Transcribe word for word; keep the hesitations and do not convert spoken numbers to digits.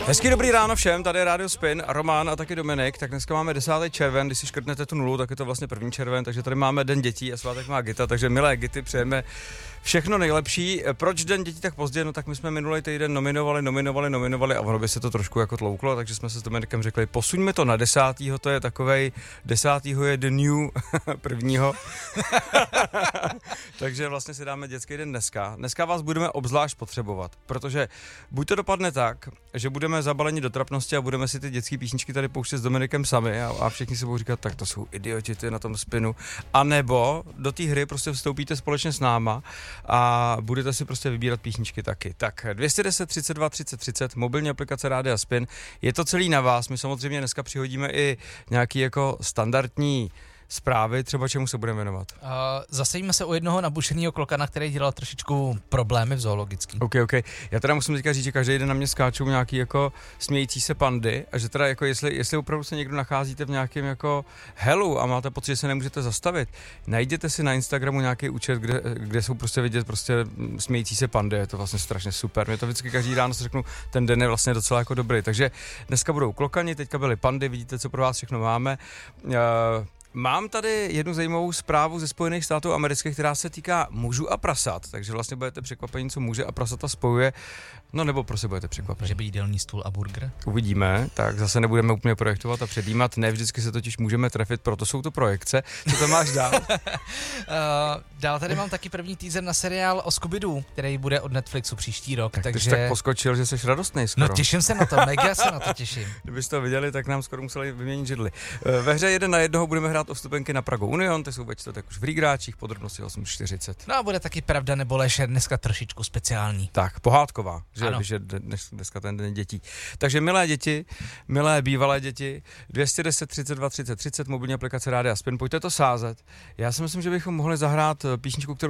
Hezký dobrý ráno všem, tady je Radio Spin, Roman a taky Dominik, tak dneska máme desátý červen, když si škrtnete tu nulu, tak je to vlastně první červen, takže tady máme Den dětí a svátek má Gita, takže milé Gity, přejeme všechno nejlepší. Proč Den dětí tak pozdě? No tak my jsme minulý týden nominovali, nominovali, nominovali a ono by se to trošku jako tlouklo, takže jsme se s Dominikem řekli, posuňme to na desátýho, to je takovej, desátýho je the new prvního. Takže vlastně si dáme dětský den dneska. Dneska vás budeme obzvlášť potřebovat, protože buď to dopadne tak, že budeme zabaleni do trapnosti a budeme si ty dětské písničky tady pouštět s Dominikem sami a, a všichni si budou říkat, tak to jsou idioti ty na tom spinu. A nebo do té hry prostě vstoupíte společně s náma a budete si prostě vybírat písničky taky. Tak dvě stě deset třicet dva třicet třicet, mobilní aplikace Rádia Spin, je to celý na vás. My samozřejmě dneska přihodíme i nějaký jako standardní zprávy, třeba čemu se budeme věnovat? Uh, zasejíme se o jednoho nabušeného klokana, který dělal trošičku problémy v zoologický. OK, OK. Já teda musím teďka říct, že každý den na mě skáčou nějaký jako smějící se pandy a že teda jako jestli, jestli opravdu se někdo nacházíte v nějakém jako helu a máte pocit, že se nemůžete zastavit, najděte si na Instagramu nějaký účet, kde, kde jsou prostě vidět prostě smějící se pandy, je to vlastně strašně super. Mě to vždycky každý ráno si řeknu, ten den je vlastně docela jako dobrý. Takže dneska budou klokani, teďka byly pandy, vidíte, co pro vás všechno máme. Uh, Mám tady jednu zajímavou zprávu ze Spojených států amerických, která se týká mužů a prasat, takže vlastně budete překvapení, co muže a prasata spojuje, no nebo prostě budete překvapení. Že by jídelní stůl a burger? Uvidíme, tak zase nebudeme úplně projektovat a předjímat, ne vždycky se totiž můžeme trefit, proto jsou to projekce. Co to máš dál? uh, dál tady mám taky první teaser na seriál o Scooby-Doo, který bude od Netflixu příští rok. Tak takže... ty jsi tak poskočil, že jsi radostnej skoro. No těším se na to, mega se na to těším. Kdybyste to viděli, tak nám skoro museli vyměnit židli. Ve hře jeden na jednoho budeme hrát o vstupenky na Pragu Union, ty jsou ve čtvrtek už v Rigráčích, podrobnosti osm čtyřicet. No a bude taky pravda nebo lež, dneska trošičku speciální. Tak, pohádková, že ano. Když je dnes, dneska ten den dětí. Takže milé děti, milé bývalé děti, dvě stě deset třicet dva třicet třicet, mobilní aplikace Rádia Spin, pojďte to sázet. Já si myslím, že bychom mohli zahrát písničku, kterou